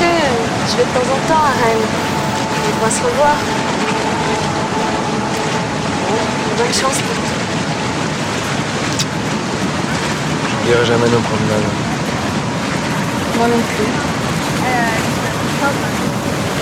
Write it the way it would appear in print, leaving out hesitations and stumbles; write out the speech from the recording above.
sais, je vais de temps en temps à Rennes. On va se revoir. Bon, bonne chance pour tout. J'oublierai jamais nos promenades. Moi non plus.